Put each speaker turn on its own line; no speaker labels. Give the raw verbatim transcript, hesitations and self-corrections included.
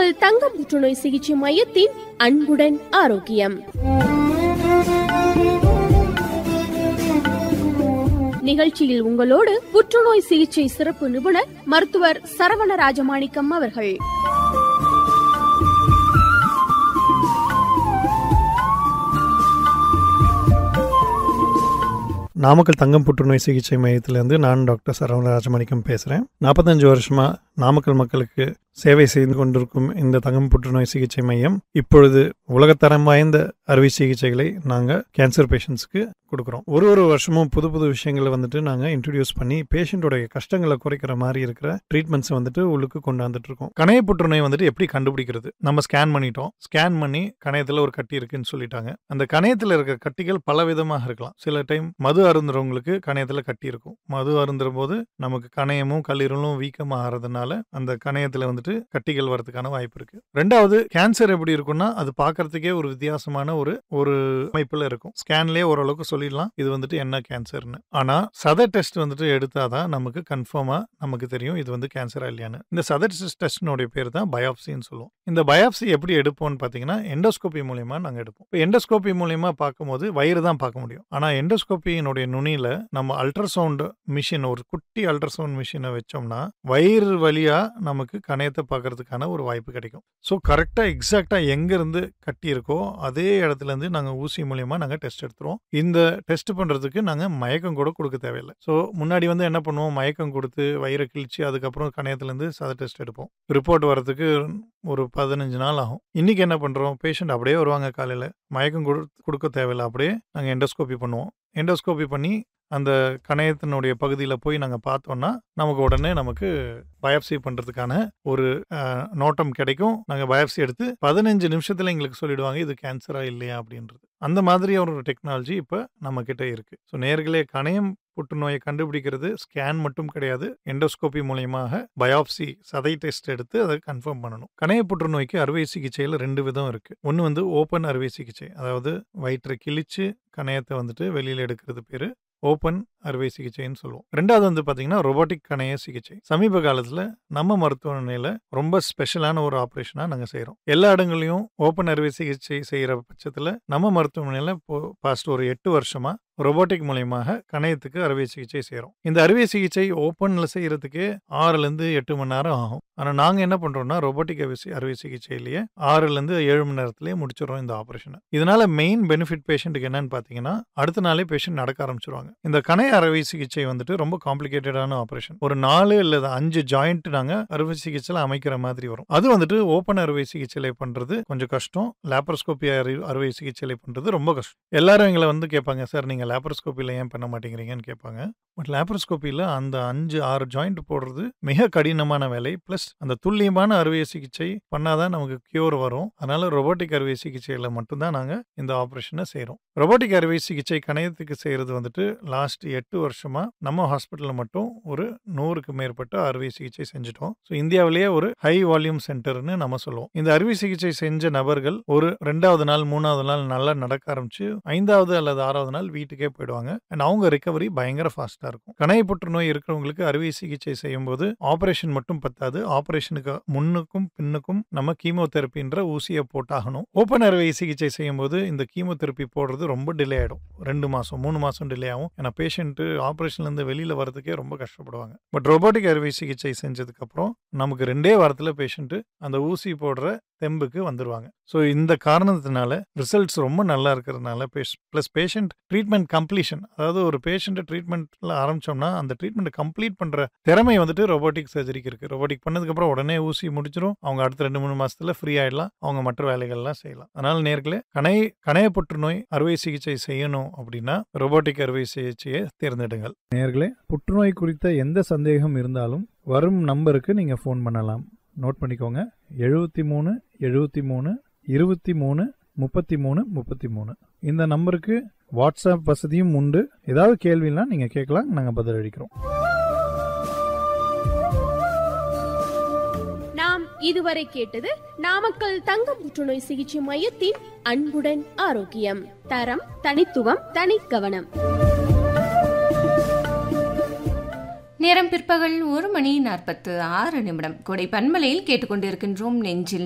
நாமக்கல் தங்கம் புற்றுநோய் சிகிச்சை மையத்தின் அன்புடன் ஆரோக்கியம். நிகழ்ச்சியில் உங்களோடு புற்றுநோய் சிகிச்சை சிறப்பு நிபுணர் மருத்துவர் சரவண ராஜமாணிக்கம் அவர்கள்.
நாமக்கல் தங்கம் புற்றுநோய் சிகிச்சை மையத்திலேருந்து நான் டாக்டர் சரவண ராஜமாணிக்கம் பேசுகிறேன். நாற்பத்தஞ்சு வருஷமாக நாமக்கல் மக்களுக்கு சேவை செய்து கொண்டிருக்கும் இந்த தங்கம் புற்றுநோய் சிகிச்சை மையம் இப்பொழுது உலகத்தரம் வாய்ந்த அறுவை சிகிச்சைகளை நாங்கள் கேன்சர் பேஷண்ட்ஸ்க்கு கொடுக்குறோம். ஒரு ஒரு வருஷமும் புது புது விஷயங்களை வந்துட்டு நாங்கள் இன்ட்ரடியூஸ் பண்ணி பேஷண்ட்டோடைய கஷ்டங்களை குறைக்கிற மாதிரி இருக்கிற ட்ரீட்மெண்ட்ஸை வந்துட்டு உள்ளுக்கு கொண்டாந்துட்டு இருக்கோம். கணைய புற்றுநோய் வந்துட்டு எப்படி கண்டுபிடிக்கிறது? நம்ம ஸ்கேன் பண்ணிட்டோம். ஸ்கேன் பண்ணி கணையத்தில் ஒரு கட்டி இருக்குன்னு சொல்லிட்டாங்க. அந்த கணையத்தில் இருக்கிற கட்டிகள் பல விதமாக இருக்கலாம். சில டைம் மது அருந்துறவங்களுக்கு கணையத்தில் கட்டி இருக்கும். மது அருந்துற போது நமக்கு கணையமும் கல்லீரலும் வீக்கமாக ஆகிறதுனால அந்த கணையத்தில் வந்துட்டு கட்டிகள் வரதுக்கான வாய்ப்பு இருக்கு. ரெண்டாவது, கேன்சர் எப்படி இருக்கும்னா அது பார்க்கறதுக்கே ஒரு வித்தியாசமான ஒரு ஒரு அமைப்புல இருக்கும். ஸ்கேன்லயே ஓரளவுக்கு சொல்லிடலாம் இது வந்துட்டு என்ன கேன்சர்னு. ஆனா சத டெஸ்ட் வந்துட்டு எடுத்தாதான் நமக்கு கன்ஃபார்மா நமக்கு தெரியும் இது வந்து கேன்சரா இல்லையான்னு. இந்த சத டெஸ்டினுடைய பேர் தான் பயாப்சின்னு சொல்லுவோம். இந்த பயாப்சி எப்படி எடுப்போம்னு பாத்தீங்கன்னா எண்டோஸ்கோபி மூலியமா நாங்க எடுப்போம். இப்போ எண்டோஸ்கோபி மூலியமா பார்க்கும்போது வயிறு தான் பார்க்க முடியும். ஆனா எண்டோஸ்கோபியினுடைய நுனியில நம்ம அல்ட்ராசவுண்ட் மிஷின், ஒரு குட்டி அல்ட்ராசவுண்ட் மிஷினை வச்சோம்னா வயிறு வழியா நமக்கு கணையத்தை பார்க்கறதுக்கான ஒரு வாய்ப்பு கிடைக்கும். ஸோ கரெக்டாக எக்ஸாக்டாக எங்கேருந்து கட்டி இருக்கோ அதே இடத்துல இருந்து நாங்கள் ஊசி மூலியமா நாங்கள் டெஸ்ட் எடுத்துருவோம். இந்த டெஸ்ட் பண்ணுறதுக்கு நாங்கள் மயக்கம் கூட கொடுக்க தேவையில்லை. ஸோ முன்னாடி வந்து என்ன பண்ணுவோம், மயக்கம் கொடுத்து வயிறை கிழிச்சு அதுக்கப்புறம் கணையத்துலேருந்து சத டெஸ்ட் எடுப்போம். ரிப்போர்ட் வரதுக்கு ஒரு பதினஞ்சு நாள் ஆகும். இன்னைக்கு என்ன பண்ணுறோம், பேஷண்ட் அப்படியே வருவாங்க, காலையில் மயக்கம் கொடு கொடுக்க தேவையில்லை, அப்படியே நாங்கள் எண்டோஸ்கோபி பண்ணுவோம். எண்டோஸ்கோபி பண்ணி அந்த கணையத்தினுடைய பகுதியில் போய் நாங்கள் பார்த்தோம்னா நமக்கு உடனே நமக்கு பயாப்சி பண்ணுறதுக்கான ஒரு நோட்டம் கிடைக்கும். நாங்கள் பயாப்சி எடுத்து பதினஞ்சு நிமிஷத்தில் எங்களுக்கு சொல்லிடுவாங்க இது கேன்சரா இல்லையா அப்படின்றது. அந்த மாதிரி ஒரு டெக்னாலஜி இப்போ நம்ம கிட்ட இருக்கு. ஸோ நேர்களே, கணையம் புற்றுநோயை கண்டுபிடிக்கிறது ஸ்கேன் மட்டும் கிடையாது, எண்டோஸ்கோபி மூலியமாக பயாப்சி சதை டெஸ்ட் எடுத்து அதை கன்ஃபார்ம் பண்ணணும். கணைய புற்றுநோய்க்கு அறுவை சிகிச்சையில் ரெண்டு விதம் இருக்கு. ஒன்று வந்து ஓப்பன் அறுவை சிகிச்சை, அதாவது வயிற்றை கிழிச்சு கணையத்தை வந்துட்டு வெளியில் எடுக்கிறது பேரு ஓப்பன் அறுவை சிகிச்சைன்னு சொல்லுவோம். ரெண்டாவது வந்து பார்த்தீங்கன்னா ரொபோட்டிக் கணைய சிகிச்சை. சமீப காலத்தில் நம்ம மருத்துவமனையில் ரொம்ப ஸ்பெஷலான ஒரு ஆப்ரேஷனாக நாங்கள் செய்கிறோம். எல்லா இடங்களையும் ஓப்பன் அறுவை சிகிச்சை செய்கிற பட்சத்தில் நம்ம மருத்துவமனையில் இப்போ பாஸ்ட் ஒரு எட்டு வருஷமா ரொபோட்டிக் மூலியமாக கணையத்துக்கு அறுவை சிகிச்சை செய்கிறோம். இந்த அறுவை சிகிச்சை ஓப்பனில் செய்கிறதுக்கு ஆறுலேருந்து எட்டு மணி நேரம் ஆகும். ஆனால் நாங்கள் என்ன பண்ணுறோம்னா ரொபோட்டிக் அறுவை அறுவை சிகிச்சையிலேயே ஆறுலேருந்து ஏழு மணி நேரத்திலேயே முடிச்சிடறோம் இந்த ஆப்ரேஷனை. இதனால மெயின் பெனிஃபிட் பேஷண்ட்டுக்கு என்னன்னு பார்த்தீங்கன்னா அடுத்த நாளே பேஷண்ட் நடக்க ஆரம்பிச்சிருவாங்க. இந்த கணைய அறுவை சிகிச்சை வந்துட்டு ரொம்ப காம்ப்ளிகேட்டடான ஆப்ரேஷன். ஒரு நாலு இல்லை அஞ்சு ஜாயிண்ட் நாங்கள் அறுவை சிகிச்சையில் அமைக்கிற மாதிரி வரும். அது வந்துட்டு ஓப்பன் அறுவை சிகிச்சையில பண்ணுறது கொஞ்சம் கஷ்டம். லேப்ரோஸ்கோபி அறுவை சிகிச்சையில பண்ணுறது ரொம்ப கஷ்டம். எல்லாரும் எங்களை வந்து கேட்பாங்க, சார் நீங்கள் லேப்ரோஸ்கோப்பியில் ஏன் பண்ண மாட்டேங்கிறீங்கன்னு கேட்பாங்க. பட் லேப்ரோஸ்கோப்பியில் அந்த அஞ்சு ஆறு ஜாயிண்ட் போடுறது மிக கடினமான வேலை. பிளஸ் அந்த துல்லியமான அறுவை சிகிச்சை பண்ணாதான் நமக்கு கியூர் வரும். அதனால ரொபோட்டிக் அறுவை சிகிச்சையில் மட்டும்தான் நாங்கள் இந்த ஆப்ரேஷனை செய்கிறோம். ரொபோட்டிக் அறுவை சிகிச்சை கணையத்துக்கு செய்கிறது வந்துட்டு லாஸ்ட் எட்டு வருஷமா நம்ம ஹாஸ்பிட்டலில் மட்டும் ஒரு நூறுக்கு மேற்பட்ட அறுவை சிகிச்சை செஞ்சுட்டோம். ஸோ இந்தியாவிலேயே ஒரு ஹை வால்யூம் சென்டர்னு நம்ம சொல்லுவோம். இந்த அறுவை சிகிச்சை செஞ்ச நபர்கள் ஒரு ரெண்டாவது நாள் மூணாவது நாள் நல்லா நடக்க ஆரம்பிச்சு ஐந்தாவது அல்லது ஆறாவது நாள் வீட்டுக்கே போயிடுவாங்க. அண்ட் அவங்க ரிகவரி பயங்கர ஃபாஸ்டா இருக்கும். கணைய புற்றுநோய் இருக்கிறவங்களுக்கு அறுவை சிகிச்சை செய்யும் போது ஆபரேஷன் மட்டும் பத்தாது, ஆபரேஷனுக்கு முன்னுக்கும் பின்னுக்கும் நம்ம கீமோதெரபின்ற ஊசியை போட்டாகணும். ஓப்பன் அறுவை சிகிச்சை செய்யும் போது இந்த கீமோதெரபி போடுறது ரொம்ப டிலே ஆயிடும். ரெண்டு மாசம் மூணு மாசம் டிலே ஆகும். ஏன்னா பேஷண்ட் ஆபரேஷன்ல இருந்து வெளியில வரதுக்கே ரொம்ப கஷ்டப்படுவாங்க. பட் ரோபோட்டிக் அறுவை சிகிச்சை செஞ்சதுக்கு அப்புறம் நமக்கு ரெண்டே வாரத்துல பேஷண்ட் அந்த ஊசி போடுற தெம்புக்கு வந்துருவாங்க. ஸோ இந்த காரணத்தினால ரிசல்ட்ஸ் ரொம்ப நல்லா இருக்கிறதுனால பிளஸ் பேஷண்ட் ட்ரீட்மெண்ட் கம்ப்ளீஷன், அதாவது ஒரு பேஷண்ட் ட்ரீட்மெண்ட்ல ஆரம்பிச்சோம்னா அந்த ட்ரீட்மெண்ட் கம்ப்ளீட் பண்ற திறமை வந்துட்டு ரோபோட்டிக் சர்ஜரிக்கு இருக்கு. ரோபோட்டிக் பண்ணதுக்கு அப்புறம் உடனே ஊசி முடிச்சிடும். அவங்க அடுத்த ரெண்டு மூணு மாசத்துல ஃப்ரீ ஆயிடலாம். அவங்க மற்ற வேலைகள்லாம் செய்யலாம். அதனால நேர்களே, கணைய கணைய புற்றுநோய் அறுவை சிகிச்சை செய்யணும் அப்படின்னா ரோபோட்டிக் அறுவை சிகிச்சையை தேர்ந்தெடுங்கள்.
நேர்களே, புற்றுநோய் குறித்த எந்த சந்தேகம் இருந்தாலும் வரும் நம்பருக்கு நீங்க ஃபோன் பண்ணலாம். நோட் பண்ணிக்கோங்க, எழுபத்தி மூணு எழுபத்தி மூணு இருபத்தி மூணு முப்பத்தி மூணு முப்பத்தி மூணு. இந்த நம்பருக்கு வாட்ஸ்அப் வசதியும் உண்டு. ஏதாவது கேள்வினா நீங்க கேட்கலாம், நாங்க பதில் அளிக்கிறோம்.
நாம் இதுவரை கேட்டது நாமக்கல் தங்கம் புற்றுநோய் சிகிச்சை மையத்தின் அன்புடன் ஆரோக்கியம். தரம், தனித்துவம், தனி கவனம்.
நேரம் பிற்பகல் ஒரு மணி நாற்பத்து ஆறு நிமிடம். கொடை பன்மலையில் கேட்டுக்கொண்டிருக்கின்றோம் நெஞ்சில்